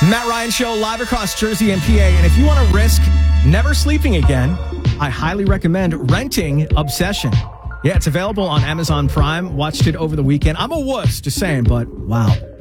Matt Ryan Show live across Jersey and PA. And if you want to risk never sleeping again, I highly recommend renting Obsession. Yeah, it's available on Amazon Prime. Watched it over the weekend. I'm a wuss, just saying, but wow.